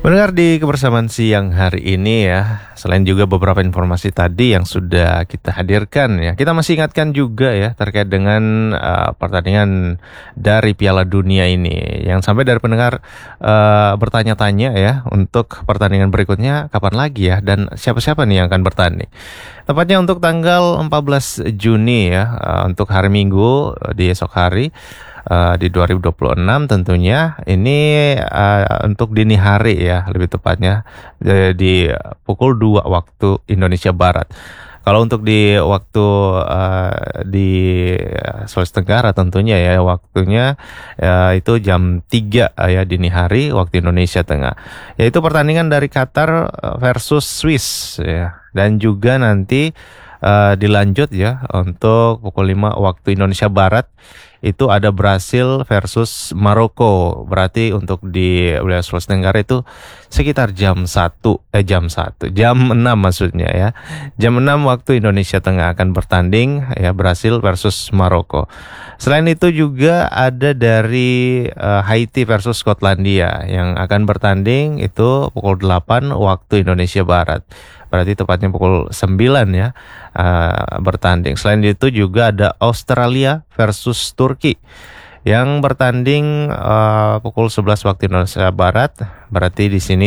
Mendengar di kebersamaan siang hari ini ya, selain juga beberapa informasi tadi yang sudah kita hadirkan ya, kita masih ingatkan juga ya terkait dengan pertandingan dari Piala Dunia ini. Yang sampai dari pendengar bertanya-tanya ya untuk pertandingan berikutnya kapan lagi ya dan siapa-siapa nih yang akan bertanding. Tepatnya untuk tanggal 14 Juni ya, untuk hari Minggu di esok hari. Di 2026 tentunya ini untuk dini hari ya lebih tepatnya di pukul 2 waktu Indonesia Barat. Kalau untuk di waktu di Sulawesi Tenggara tentunya ya waktunya itu jam 3 ya dini hari waktu Indonesia Tengah. Yaitu pertandingan dari Qatar versus Swiss ya. Dan juga nanti dilanjut ya untuk pukul 5 waktu Indonesia Barat itu ada Brasil versus Maroko. Berarti untuk di wilayah Sulawesi Tenggara itu sekitar jam 6 maksudnya ya. Jam 6 waktu Indonesia Tengah akan bertanding ya Brasil versus Maroko. Selain itu juga ada dari Haiti versus Skotlandia yang akan bertanding itu pukul 8 waktu Indonesia Barat. Berarti tepatnya pukul 9 ya bertanding. Selain itu juga ada Australia versus Turki yang bertanding pukul 11 waktu Indonesia Barat. Berarti di sini